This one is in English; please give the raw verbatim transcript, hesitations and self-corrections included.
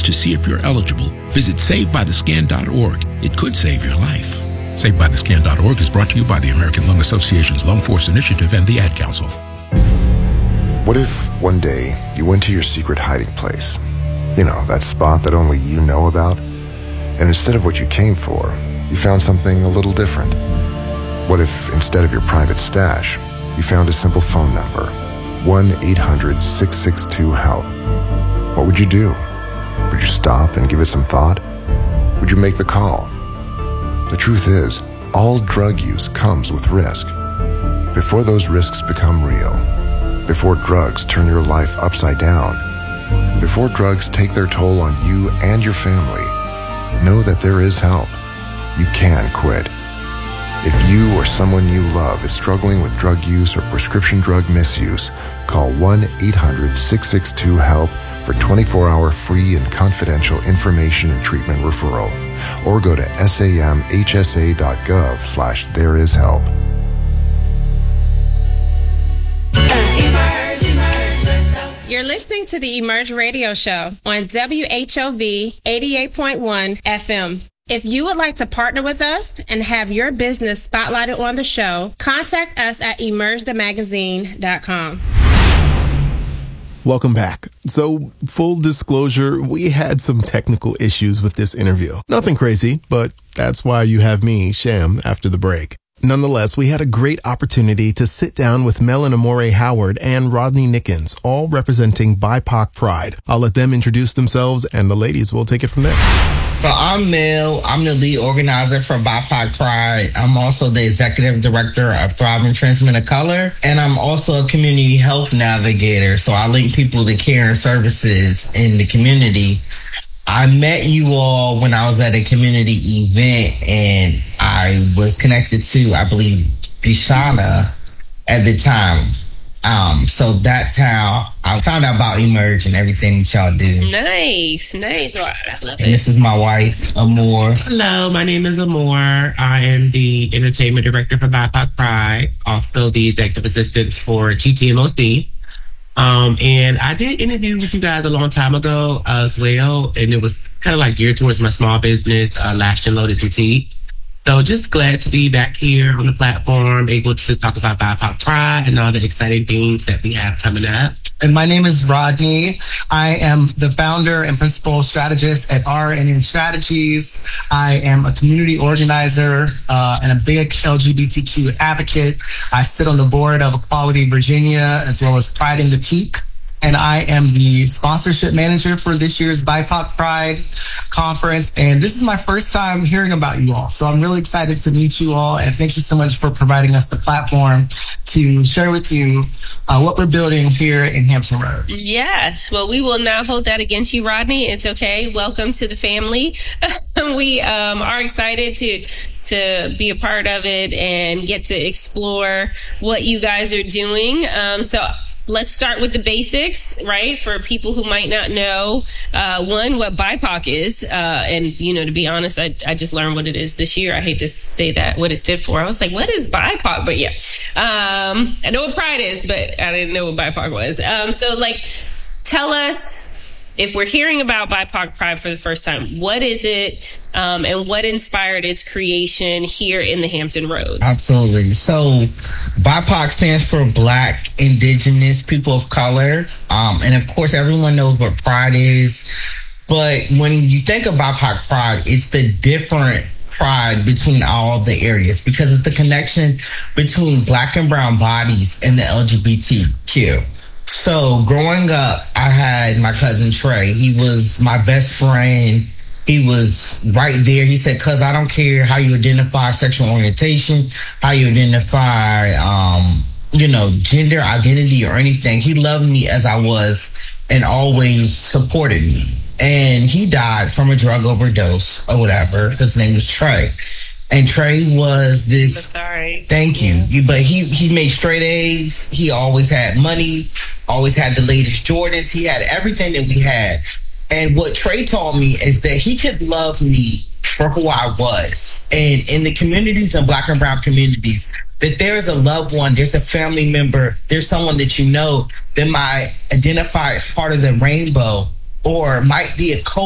to see if you're eligible, visit save by the scan dot org. It could save your life. save by the scan dot org is brought to you by the American Lung Association's Lung Force Initiative and the Ad Council. What if one day you went to your secret hiding place? You know, that spot that only you know about? And instead of what you came for, you found something a little different. What if instead of your private stash, you found a simple phone number, one eight hundred six six two HELP? What would you do? Would you stop and give it some thought? Would you make the call? The truth is, all drug use comes with risk. Before those risks become real, before drugs turn your life upside down, before drugs take their toll on you and your family, know that there is help. You can quit. If you or someone you love is struggling with drug use or prescription drug misuse, call one eight hundred six six two HELP for twenty-four hour free and confidential information and treatment referral, or go to samhsa.gov slash there is help. You're listening to the Emerge Radio Show on W H O V eighty-eight point one F M. If you would like to partner with us and have your business spotlighted on the show, contact us at emerge the magazine dot com. Welcome back. So, full disclosure, we had some technical issues with this interview. Nothing crazy, but that's why you have me, Sham, after the break. Nonetheless, we had a great opportunity to sit down with Melon Amore Howard and Rodney Nickens, all representing B I P O C Pride. I'll let them introduce themselves, and the ladies will take it from there. So I'm Mel. I'm the lead organizer for B I P O C Pride. I'm also the executive director of Thriving Trans Men of Color, and I'm also a community health navigator. So I link people to care and services in the community. I met you all when I was at a community event, and I was connected to, I believe, Deshana at the time. Um, so that's how I found out about Emerge and everything that y'all do. Nice, nice. I love it. And this is my wife, Amore. Hello, my name is Amore. I am the entertainment director for B I P O C Pride, also the executive assistant for G T M O C. Um, and I did interview with you guys a long time ago uh, as well, and it was kind of like geared towards my small business, uh, Lashed and Loaded Boutique. So just glad to be back here on the platform, able to talk about B I P O C Pride and all the exciting things that we have coming up. And my name is Rodney. I am the founder and principal strategist at R N N Strategies. I am a community organizer uh, and a big L G B T Q advocate. I sit on the board of Equality Virginia as well as Pride in the Peak. And I am the sponsorship manager for this year's B I P O C Pride conference. And this is my first time hearing about you all. So I'm really excited to meet you all. And thank you so much for providing us the platform to share with you uh, what we're building here in Hampton Roads. Yes. Well, we will not hold that against you, Rodney. It's okay. Welcome to the family. we um, are excited to to be a part of it and get to explore what you guys are doing. Um, so let's start with the basics, right? For people who might not know, uh, one, what B I P O C is. Uh, and, you know, to be honest, I, I just learned what it is this year. I hate to say that, what it stood for. I was like, what is B I P O C? But yeah, um, I know what Pride is, but I didn't know what B I P O C was. Um, so like, tell us, if we're hearing about B I P O C Pride for the first time, what is it, um, and what inspired its creation here in the Hampton Roads? Absolutely. So B I P O C stands for Black, Indigenous, People of Color. Um, and of course, everyone knows what Pride is. But when you think of B I P O C Pride, it's the different pride between all the areas, because it's the connection between Black and brown bodies and the L G B T Q. So growing up, I had my cousin Trey. He was my best friend. He was right there. He said, cuz I don't care how you identify sexual orientation, how you identify, um, you know, gender identity or anything. He loved me as I was and always supported me. And he died from a drug overdose or whatever. His name was Trey. And Trey was this. I'm sorry. Thank you. But he, he made straight A's. He always had money, always had the latest Jordans. He had everything that we had. And what Trey told me is that he could love me for who I was. And in the communities and Black and brown communities, that there's a loved one, there's a family member, there's someone that you know that might identify as part of the rainbow or might be a co